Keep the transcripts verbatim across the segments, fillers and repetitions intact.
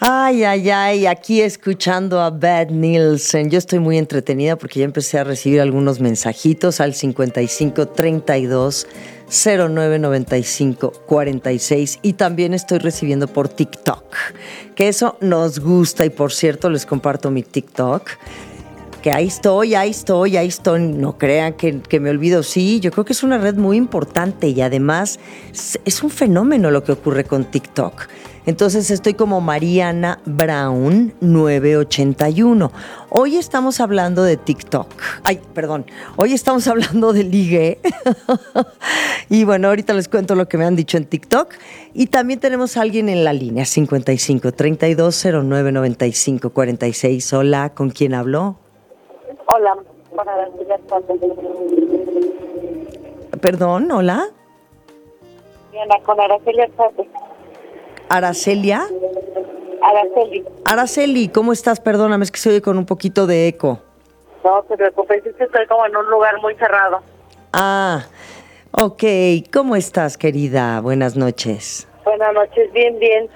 Ay, ay, ay, aquí escuchando a Beth Nielsen. Yo estoy muy entretenida porque ya empecé a recibir algunos mensajitos al cincuenta y cinco, treinta y dos, cero nueve, noventa y cinco, cuarenta y seis y también estoy recibiendo por TikTok, que eso nos gusta y por cierto les comparto mi TikTok. Que ahí estoy, ahí estoy, ahí estoy, no crean que, que me olvido. Sí, yo creo que es una red muy importante y además es un fenómeno lo que ocurre con TikTok. Entonces estoy como Mariana Brown nueve ochenta y uno. Hoy estamos hablando de TikTok. Ay, perdón, hoy estamos hablando de ligue. Y bueno, ahorita les cuento lo que me han dicho en TikTok. Y también tenemos a alguien en la línea, cincuenta y cinco, treinta y dos, cero nueve, noventa y cinco, cuarenta y seis. Hola, ¿con quién hablo? Hola, con Araceli. Perdón, hola. Diana, con Araceli Alzate. ¿Aracelia? Araceli. Araceli, ¿cómo estás? Perdóname, es que se oye con un poquito de eco. No te preocupes, es que estoy como en un lugar muy cerrado. Ah, ok. ¿Cómo estás, querida? Buenas noches. Buenas noches, bien, bien.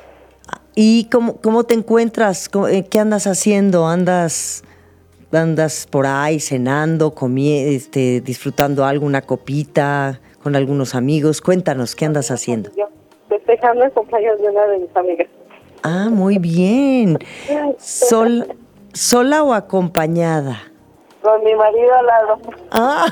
¿Y cómo, cómo te encuentras? ¿Qué andas haciendo? ¿Andas... ¿Andas por ahí cenando, comi- este, disfrutando algo, una copita con algunos amigos? Cuéntanos, ¿qué andas haciendo? Yo festejando el cumpleaños de una de mis amigas. Ah, muy bien. Sol, ¿Sola o acompañada? Con mi marido al lado. Ah,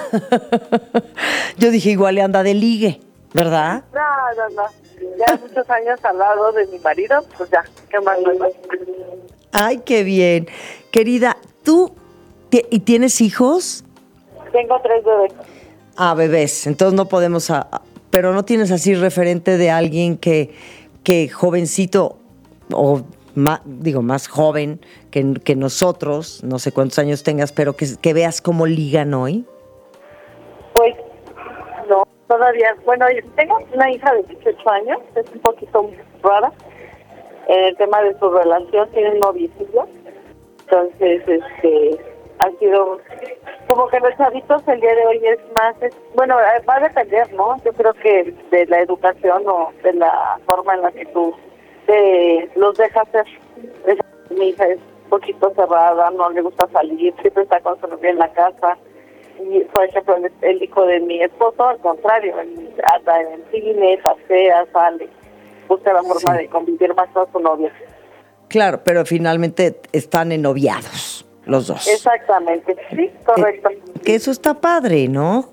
yo dije igual le anda de ligue, ¿verdad? No, no, no. Ya muchos años al lado de mi marido, pues ya, ¿qué más no? Ay, qué bien. Querida, ¿tú ¿y tienes hijos? Tengo tres bebés. Ah, bebés. Entonces no podemos... A, a, pero no tienes así referente de alguien que, que jovencito o más, digo, más joven que, que nosotros, no sé cuántos años tengas, pero que, que veas cómo ligan hoy. Pues no, todavía. Bueno, tengo una hija de dieciocho años, es un poquito rara. En el tema de su relación, tiene un noviecillo. Entonces, este... ha sido como que los chavitos el día de hoy es más, es, bueno, va a depender, ¿no? Yo creo que de la educación o de la forma en la que tú te los dejas ser. Mi hija es un poquito cerrada, no le gusta salir, siempre está con su novia en la casa. Y, por ejemplo, el, el hijo de mi esposo, al contrario, anda en el cine, pasea, sale, busca la forma sí. de convivir más con su novia. Claro, pero finalmente están ennoviados. Los dos. Exactamente, sí, correcto. Eh, que eso está padre, ¿no?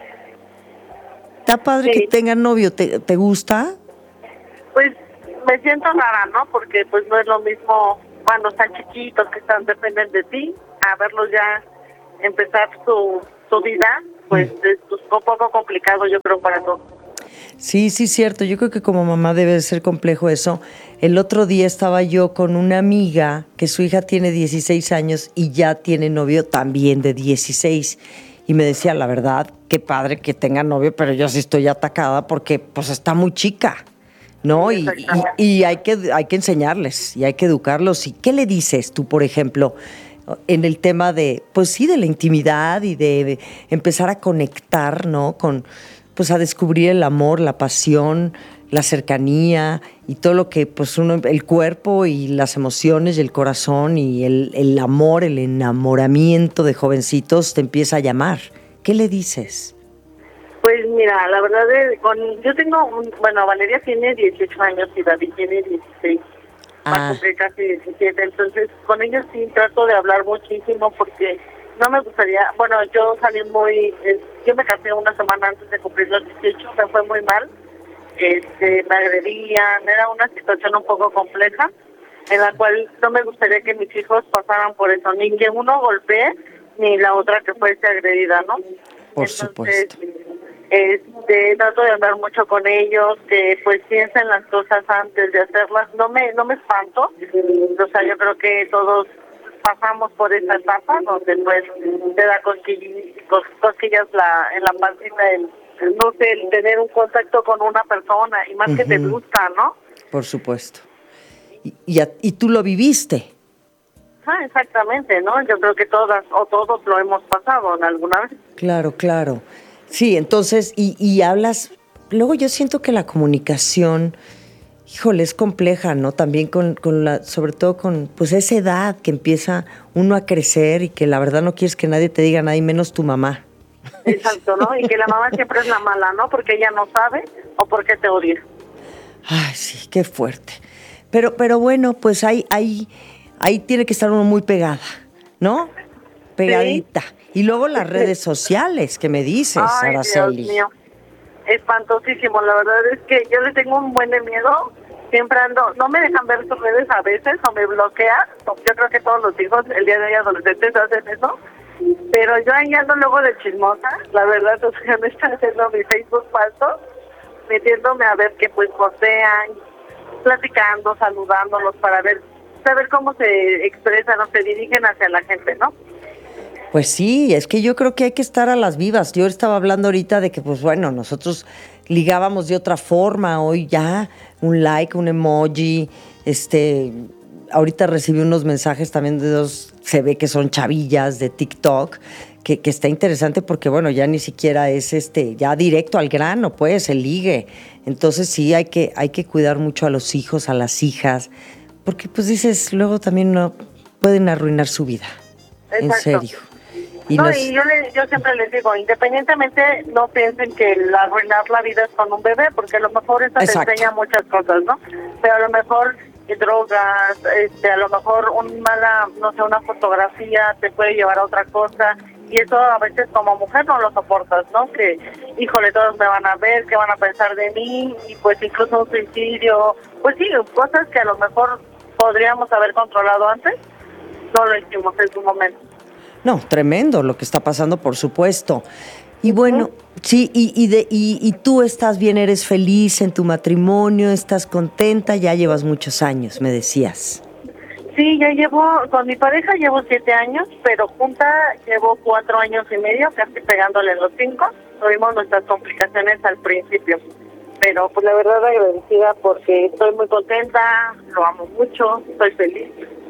Está padre sí. que tengan novio, ¿te, te gusta? Pues me siento rara, ¿no? Porque pues no es lo mismo cuando están chiquitos, que están dependen de ti, a verlos ya empezar su, su vida, pues mm. es un poco complicado yo creo para todos. Sí, sí, cierto. Yo creo que como mamá debe de ser complejo eso. El otro día estaba yo con una amiga que su hija tiene dieciséis años y ya tiene novio también de dieciséis. Y me decía, la verdad, qué padre que tenga novio, pero yo sí estoy atacada porque pues está muy chica, ¿no? Y, y, y hay que, hay que enseñarles y hay que educarlos. ¿Y qué le dices tú, por ejemplo, en el tema de, pues sí, de la intimidad y de, de empezar a conectar, ¿no? Con... pues a descubrir el amor, la pasión, la cercanía y todo lo que pues uno, el cuerpo y las emociones y el corazón y el, el amor, el enamoramiento de jovencitos te empieza a llamar. ¿Qué le dices? Pues mira, la verdad es, con, yo tengo, un, bueno, Valeria tiene dieciocho años y David tiene dieciséis, ah. va a cumplir casi diecisiete, entonces con ellos sí trato de hablar muchísimo porque no me gustaría, bueno, yo salí muy, eh, yo me casé una semana antes de cumplir los dieciocho, me fue muy mal, este, me agredían, era una situación un poco compleja, en la cual no me gustaría que mis hijos pasaran por eso, ni que uno golpee, ni la otra que fuese agredida, ¿no? Por Entonces, supuesto. Este, trato de hablar mucho con ellos, que pues piensen las cosas antes de hacerlas, no me, no me espanto, o sea, yo creo que todos pasamos por esa etapa donde pues te da cosquillas, cosquillas la, en la pancita el, no sé, el tener un contacto con una persona y más uh-huh. que te gusta, ¿no? Por supuesto. Y, y, a, y tú lo viviste. Ah, exactamente, ¿no? Yo creo que todas o todos lo hemos pasado en alguna vez. Claro, claro. Sí, entonces, y, y hablas, luego yo siento que la comunicación, híjole, es compleja, ¿no? También con, con la, sobre todo con, pues esa edad que empieza uno a crecer y que la verdad no quieres que nadie te diga nada y menos tu mamá. Exacto, ¿no? Y que la mamá siempre es la mala, ¿no? Porque ella no sabe o porque te odia. Ay, sí, qué fuerte. Pero, pero bueno, pues ahí, ahí, ahí tiene que estar uno muy pegada, ¿no? Pegadita. Sí. Y luego las redes sociales, que me dices, Ay, Dios Araceli. mío. Espantosísimo, la verdad es que yo le tengo un buen de miedo. Siempre ando, no me dejan ver sus redes a veces o me bloquea. Yo creo que todos los hijos el día de hoy adolescentes hacen eso. Pero yo ahí ando luego de chismosa, la verdad, o sea, me están haciendo mi Facebook falso, metiéndome a ver qué pues postean, platicando, saludándolos para ver, saber cómo se expresan o se dirigen hacia la gente, ¿no? Pues sí, es que yo creo que hay que estar a las vivas. Yo estaba hablando ahorita de que, pues bueno, nosotros ligábamos de otra forma. Hoy ya un like, un emoji, este, ahorita recibí unos mensajes también de dos, se ve que son chavillas de TikTok, que, que está interesante porque, bueno, ya ni siquiera es este, ya directo al grano, pues, el ligue. Entonces sí hay que, hay que cuidar mucho a los hijos, a las hijas, porque pues dices, luego también no pueden arruinar su vida. Exacto. En serio. Y no, nos... y yo, le, yo siempre les digo, independientemente, no piensen que el arruinar la vida es con un bebé, porque a lo mejor eso te enseña muchas cosas, ¿no? Pero a lo mejor eh, drogas, este, a lo mejor un mala, no sé, una fotografía te puede llevar a otra cosa, y eso a veces como mujer no lo soportas, ¿no? Que, híjole, todos me van a ver, qué van a pensar de mí, y pues incluso un suicidio, pues sí, cosas que a lo mejor podríamos haber controlado antes, no lo hicimos en su momento. No, tremendo lo que está pasando, por supuesto. Y bueno, sí, y, y, de, y, y tú estás bien, eres feliz en tu matrimonio, estás contenta, ya llevas muchos años, me decías. Sí, ya llevo, con mi pareja llevo siete años, pero junta llevo cuatro años y medio, casi pegándole los cinco. Tuvimos nuestras complicaciones al principio, pero pues la verdad agradecida porque estoy muy contenta, lo amo mucho, estoy feliz.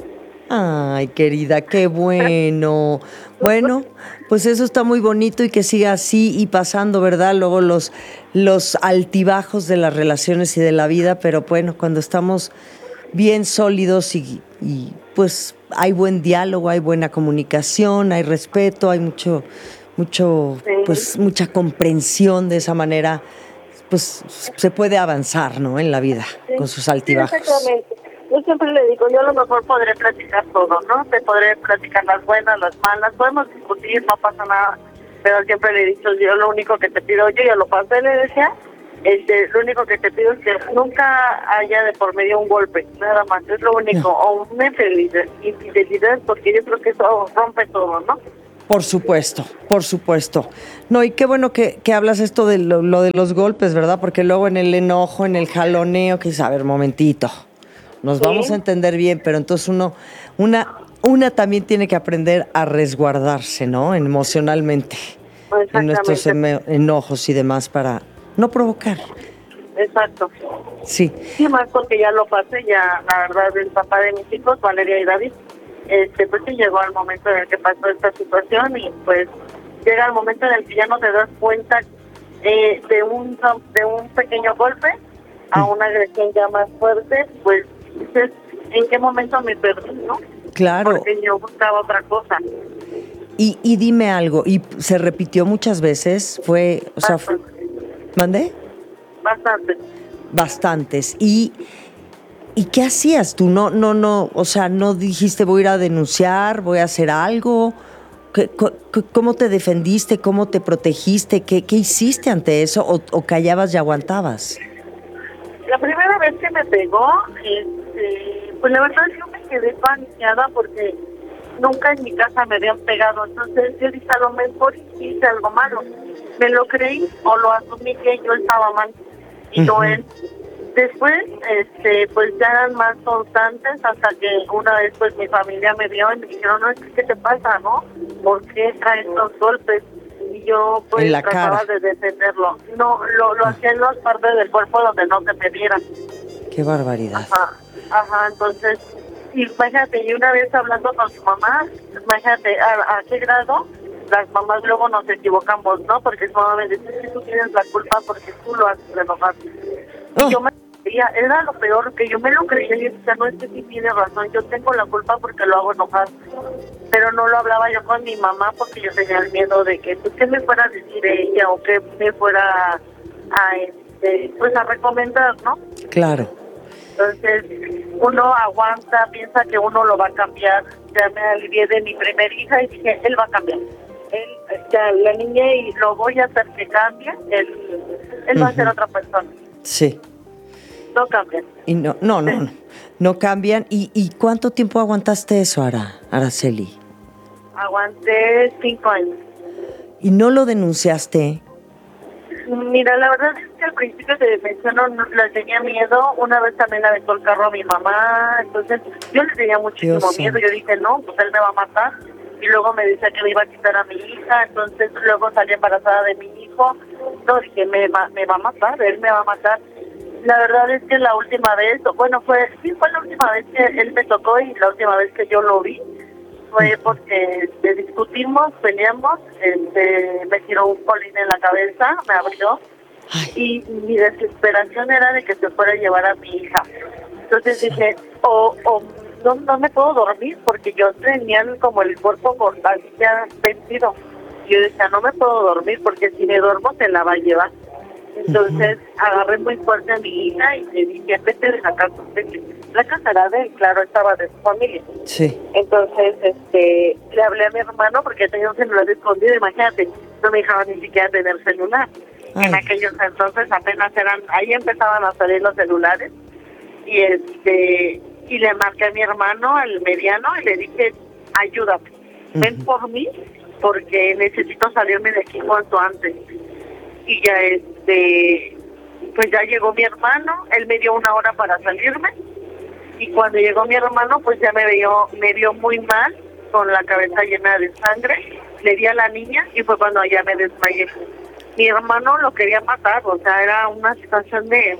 Ay, querida, qué bueno. Bueno, pues eso está muy bonito y que siga así y pasando, ¿verdad? Luego los, los altibajos de las relaciones y de la vida, pero bueno, cuando estamos bien sólidos y, y pues hay buen diálogo, hay buena comunicación, hay respeto, hay mucho, mucho, sí. pues mucha comprensión de esa manera, pues se puede avanzar, ¿no? En la vida, sí. con sus altibajos. Sí, exactamente. Yo siempre le digo, yo a lo mejor podré platicar todo, ¿no? Te podré platicar las buenas, las malas, podemos discutir, no pasa nada, pero siempre le he dicho, yo lo único que te pido, yo ya lo pasé, le decía, este, lo único que te pido es que nunca haya de por medio un golpe, nada más, es lo único, no. o una infidelidad, infidelidad, porque yo creo que eso rompe todo, ¿no? Por supuesto, por supuesto. No, y qué bueno que, que hablas esto de lo, lo de los golpes, ¿verdad? Porque luego en el enojo, en el jaloneo, que dices, a ver, momentito. Nos ¿Sí? vamos a entender bien, pero entonces uno, una, una también tiene que aprender a resguardarse, ¿no? Emocionalmente, en nuestros enojos y demás para no provocar. Exacto. Sí. Sí, más porque ya lo pasé, ya la verdad el papá de mis hijos, Valeria y David, este, pues sí llegó al momento en el que pasó esta situación y pues llega el momento en el que ya no te das cuenta eh, de un de un pequeño golpe a una agresión ya más fuerte, pues dices, ¿en qué momento me perdí, no? Claro. Porque yo buscaba otra cosa. Y, y dime algo, ¿y se repitió muchas veces? Fue, o sea, fue, ¿mandé? Bastante. Bastantes. ¿Y, ¿Y qué hacías tú? No, no, no, o sea, ¿no dijiste voy a ir a denunciar, voy a hacer algo? ¿Qué, ¿Cómo te defendiste? ¿Cómo te protegiste? ¿Qué, qué hiciste ante eso? ¿O, o callabas y aguantabas? La primera vez que me pegó, este, pues la verdad yo me quedé paniqueada porque nunca en mi casa me habían pegado. Entonces yo dije, a lo mejor hice algo malo. Me lo creí o lo asumí que yo estaba mal y no él. Después, este, pues ya eran más constantes hasta que una vez pues mi familia me vio y me dijeron, no, ¿qué te pasa, no? ¿Por qué traes estos golpes? Y yo pues trataba cara. de defenderlo. No, lo, lo hacía en las partes del cuerpo donde no se me vieran. Qué barbaridad. Ajá, ajá, entonces, imagínate, y una vez hablando con su mamá, imagínate, ¿a, a qué grado? Las mamás luego nos equivocamos, ¿no? Porque su mamá me dice que tú tienes la culpa porque tú lo haces enojar. Oh. Y yo me creía, era lo peor, que yo me lo creía y decía, no, es que sí tiene razón, yo tengo la culpa porque lo hago enojar. Pero no lo hablaba yo con mi mamá porque yo tenía el miedo de que, pues, ¿qué me fuera a decir ella o qué me fuera a, este, pues, a recomendar, ¿no? Claro. Entonces, uno aguanta, piensa que uno lo va a cambiar. Ya me alivié de mi primer hija y dije, él va a cambiar. Él, ya la niña, y lo voy a hacer que cambie, él, él uh-huh. va a ser otra persona. Sí. No cambian. Y no, no, no, no, no cambian. ¿Y, y cuánto tiempo aguantaste eso, Ara, Araceli? Aguanté cinco años. ¿Y no lo denunciaste? Mira, la verdad es que al principio te menciono, no, le tenía miedo. Una vez también le aventó el carro a mi mamá. Entonces yo le tenía muchísimo Dios miedo. Yo dije, no, pues él me va a matar. Y luego me decía que me iba a quitar a mi hija. Entonces luego salí embarazada de mi hijo. No, dije, me va, me va a matar, él me va a matar. La verdad es que la última vez, bueno, fue sí fue la última vez que él me tocó y la última vez que yo lo vi fue porque este, discutimos, peleamos, este, me tiró un colín en la cabeza, me abrió y mi desesperación era de que se fuera a llevar a mi hija. Entonces dije, o, o no, no me puedo dormir porque yo tenía como el cuerpo cortado, ya vencido. Yo decía, no me puedo dormir porque si me duermo se la va a llevar. Entonces uh-huh. agarré muy fuerte a mi hija y le dije, vete de la casa. La casa era de él, claro, estaba de su familia. Sí. Entonces este le hablé a mi hermano porque tenía un celular escondido, imagínate, no me dejaban ni siquiera tener celular. Ay. En aquellos entonces apenas eran, ahí empezaban a salir los celulares. Y este y le marqué a mi hermano, al mediano, y le dije, ayúdame, uh-huh. ven por mí, porque necesito salirme de aquí cuanto antes. Y ya este pues ya llegó mi hermano, él me dio una hora para salirme, y cuando llegó mi hermano pues ya me vio me vio muy mal, con la cabeza llena de sangre, le di a la niña y fue cuando ya me desmayé. Mi hermano lo quería matar, o sea, era una situación de...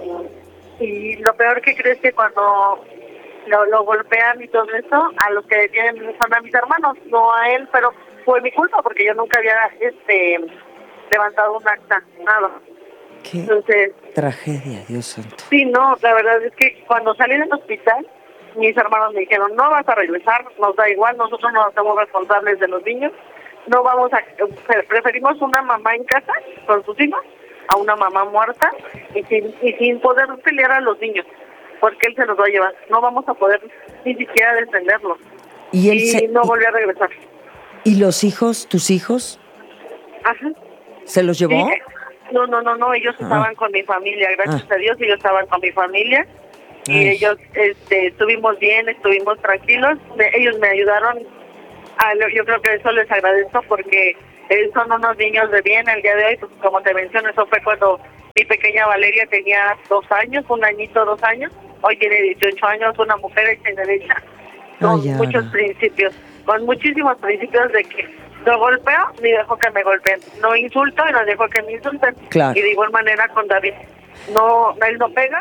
Y lo peor que crees que cuando lo, lo golpean y todo eso, a los que detienen son a mis hermanos, no a él, pero fue mi culpa porque yo nunca había este levantado un acta, nada. Qué Entonces, tragedia, Dios santo. Sí, no, la verdad es que cuando salí del hospital, mis hermanos me dijeron, no vas a regresar, nos da igual, nosotros no somos responsables de los niños, no vamos a, preferimos una mamá en casa con sus hijos a una mamá muerta y sin, y sin poder pelear a los niños, porque él se los va a llevar, no vamos a poder ni siquiera defenderlos. Y, él y se, no volvió a regresar. ¿Y los hijos, tus hijos? Ajá. ¿Se los llevó? Sí. No, no, no, no, ellos ah. estaban con mi familia, gracias ah. a Dios, ellos estaban con mi familia. Y Ay. ellos este, estuvimos bien, estuvimos tranquilos, me, ellos me ayudaron, a, yo creo que eso les agradezco porque eh, son unos niños de bien el día de hoy, pues como te menciono, eso fue cuando mi pequeña Valeria tenía dos años, un añito, dos años, hoy tiene dieciocho años, una mujer hecha y derecha, con Ay, muchos principios, con muchísimos principios de que no golpeo ni dejo que me golpeen, no insulto y no dejo que me insulten, claro. Y de igual manera con David, no, él no pega,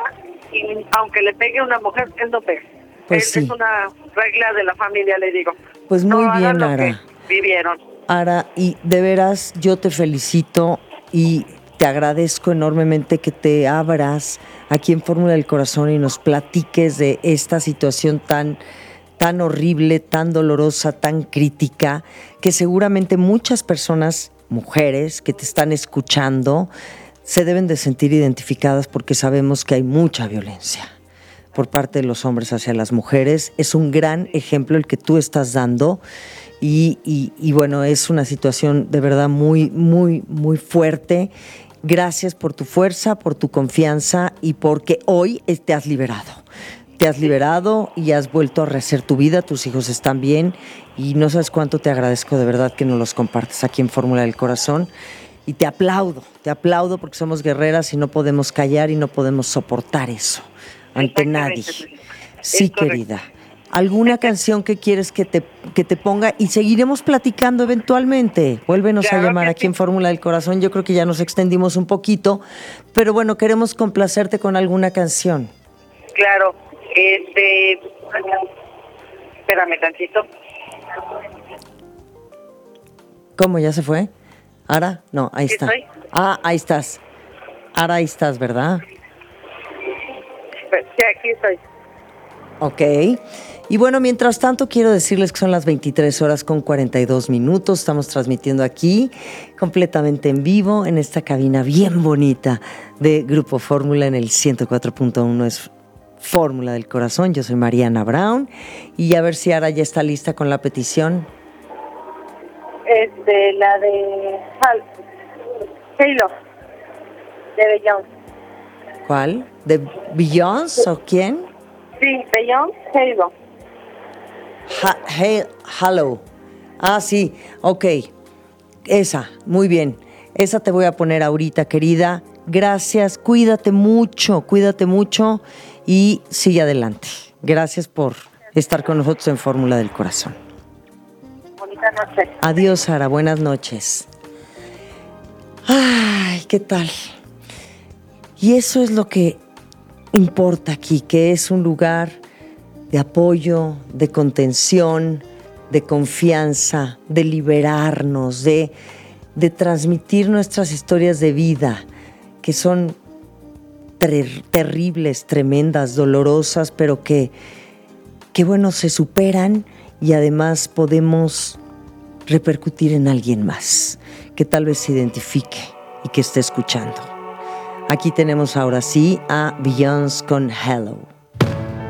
y aunque le pegue a una mujer, él no pega. Pues él sí. Es una regla de la familia, le digo. Pues muy no bien, lo Ara. Que vivieron. Ara, y de veras yo te felicito y te agradezco enormemente que te abras aquí en Fórmula del Corazón y nos platiques de esta situación tan, tan horrible, tan dolorosa, tan crítica, que seguramente muchas personas, mujeres que te están escuchando, se deben de sentir identificadas porque sabemos que hay mucha violencia por parte de los hombres hacia las mujeres. Es un gran ejemplo el que tú estás dando y, y, y bueno, es una situación de verdad muy, muy, muy fuerte. Gracias por tu fuerza, por tu confianza y porque hoy te has liberado. Te has liberado y has vuelto a rehacer tu vida, tus hijos están bien y no sabes cuánto te agradezco de verdad que nos los compartes aquí en Fórmula del Corazón. Y te aplaudo, te aplaudo porque somos guerreras y no podemos callar y no podemos soportar eso ante nadie. Sí, querida. ¿Alguna canción que quieres que te, que te ponga? Y seguiremos platicando eventualmente. Vuélvenos claro a llamar aquí sí. En Fórmula del Corazón. Yo creo que ya nos extendimos un poquito, pero bueno, queremos complacerte con alguna canción. Claro. Este... Espérame tantito. ¿Cómo? ¿Ya se fue? ¿Ara? No, ahí está. Estoy. Ah, ahí estás. Ara, ahí estás, ¿verdad? Pues, sí, aquí estoy. Ok. Y bueno, mientras tanto quiero decirles que son las veintitrés horas con cuarenta y dos minutos. Estamos transmitiendo aquí completamente en vivo en esta cabina bien bonita de Grupo Fórmula en el ciento cuatro punto uno. Es Fórmula del Corazón. Yo soy Mariana Brown. Y a ver si Ara ya está lista con la petición. Este, la de Hal, Halo, de Beyoncé. ¿Cuál? ¿De Beyoncé o quién? Sí, Beyoncé, Halo. Ha, hey, hello. Ah, sí, ok. Esa, muy bien. Esa te voy a poner ahorita, querida. Gracias, cuídate mucho, cuídate mucho y sigue adelante. Gracias por estar con nosotros en Fórmula del Corazón. Bonita noche. Adiós, Sara, buenas noches. Ay, ¿qué tal? Y eso es lo que importa aquí, que es un lugar de apoyo, de contención, de confianza, de liberarnos, de, de transmitir nuestras historias de vida, que son ter- terribles, tremendas, dolorosas, pero que, que, bueno, se superan y además podemos repercutir en alguien más, que tal vez se identifique y que esté escuchando. Aquí tenemos ahora sí a Beyoncé con Hello.